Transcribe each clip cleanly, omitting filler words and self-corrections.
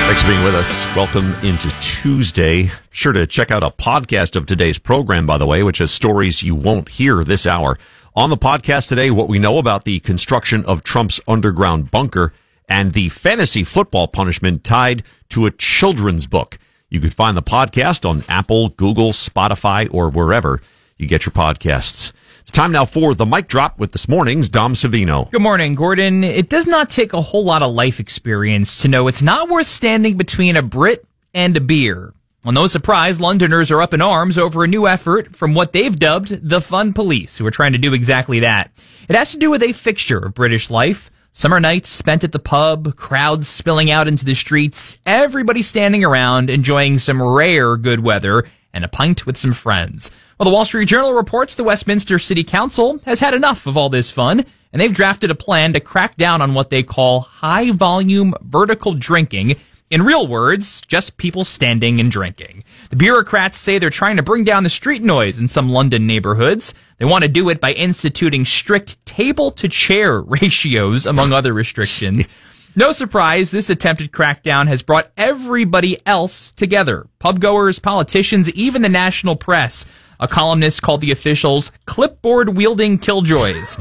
Thanks for being with us. Welcome into Tuesday. Be sure to check out a podcast of today's program, by the way, which has stories you won't hear this hour. On the podcast today, what we know about the construction of Trump's underground bunker and the fantasy football punishment tied to a children's book. You can find the podcast on Apple, Google, Spotify, or wherever you get your podcasts. It's time now for the mic drop with this morning's Dom Savino. Good morning, Gordon. It does not take a whole lot of life experience to know it's not worth standing between a Brit and a beer. Well, no surprise, Londoners are up in arms over a new effort from what they've dubbed the Fun Police, who are trying to do exactly that. It has to do with a fixture of British life. Summer nights spent at the pub, crowds spilling out into the streets, everybody standing around enjoying some rare good weather and a pint with some friends. Well, the Wall Street Journal reports the Westminster City Council has had enough of all this fun, and they've drafted a plan to crack down on what they call high-volume vertical drinking. In real words, just people standing and drinking. The bureaucrats say they're trying to bring down the street noise in some London neighborhoods. They want to do it by instituting strict table-to-chair ratios, among other restrictions. No surprise, this attempted crackdown has brought everybody else together. Pubgoers, politicians, even the national press. A columnist called the officials clipboard-wielding killjoys.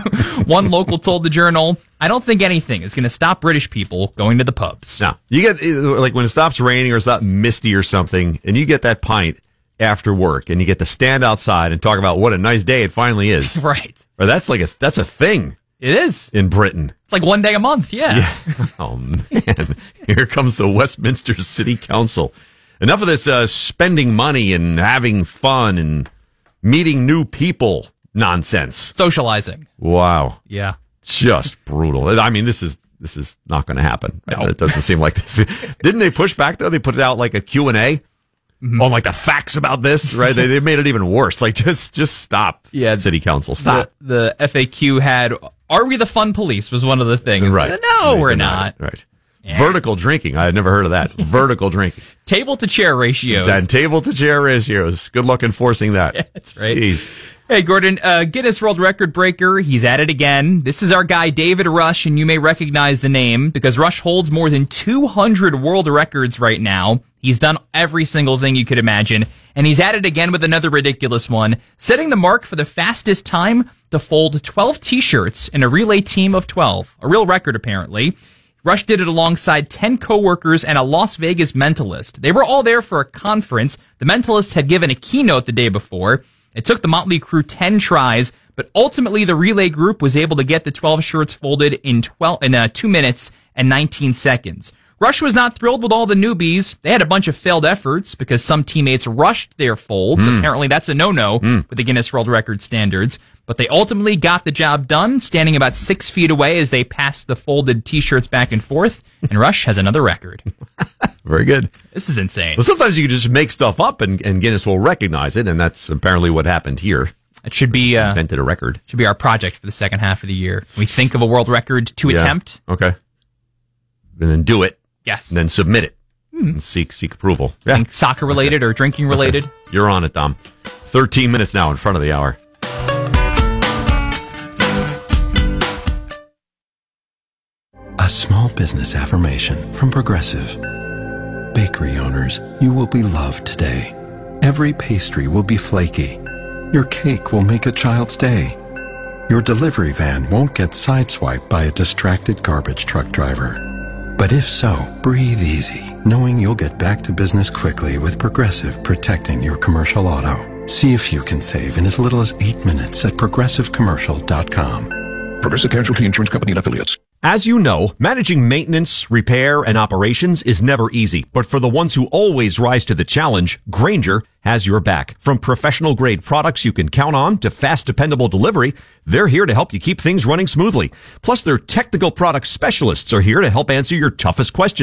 One local told the Journal, "I don't think anything is going to stop British people going to the pubs." Now, you get, like, when it stops raining or it's not misty or something, and you get that pint after work, and you get to stand outside and talk about what a nice day it finally is. Right. Or that's a thing. It is. In Britain. It's like one day a month, yeah. Oh, man. Here comes the Westminster City Council. Enough of this spending money and having fun and meeting new people nonsense. Socializing. Wow. Yeah. Just brutal. I mean, this is not going to happen. No. It doesn't seem like this. Didn't they push back, though? They put out like a Q&A on like the facts about this, right? They made it even worse. Like, just stop. Yeah. City Council, stop. The FAQ had, "Are we the fun police?" was one of the things. Right. No, we're not. Right. Yeah. Vertical drinking. I had never heard of that. Vertical drinking. Table-to-chair ratios. And table-to-chair ratios. Good luck enforcing that. Yeah, that's right. Jeez. Hey, Gordon, Guinness World Record breaker. He's at it again. This is our guy, David Rush, and you may recognize the name because Rush holds more than 200 world records right now. He's done every single thing you could imagine, and he's at it again with another ridiculous one, setting the mark for the fastest time to fold 12 T-shirts in a relay team of 12. A real record, apparently. Rush did it alongside 10 coworkers and a Las Vegas mentalist. They were all there for a conference. The mentalist had given a keynote the day before. It took the Motley Crew 10 tries, but ultimately the relay group was able to get the 12 shirts folded in 2 minutes and 19 seconds. Rush was not thrilled with all the newbies. They had a bunch of failed efforts because some teammates rushed their folds. Apparently that's a no-no with the Guinness World Record standards. But they ultimately got the job done, standing about 6 feet away as they passed the folded T-shirts back and forth. And Rush has another record. Very good. This is insane. Well, sometimes you can just make stuff up and Guinness will recognize it, and that's apparently what happened here. It should be invented a record. Should be our project for the second half of the year. We think of a world record to attempt. Okay. And then do it. Yes. And then submit it. And seek approval. Yeah. Soccer related or drinking related. Okay. You're on it, Dom. 13 minutes now in front of the hour. A small business affirmation from Progressive. Bakery owners, you will be loved today. Every pastry will be flaky. Your cake will make a child's day. Your delivery van won't get sideswiped by a distracted garbage truck driver. But if so, breathe easy, knowing you'll get back to business quickly with Progressive protecting your commercial auto. See if you can save in as little as 8 minutes at progressivecommercial.com. Progressive Casualty Insurance Company and Affiliates. As you know, managing maintenance, repair, and operations is never easy. But for the ones who always rise to the challenge, Grainger has your back. From professional-grade products you can count on to fast, dependable delivery, they're here to help you keep things running smoothly. Plus, their technical product specialists are here to help answer your toughest questions.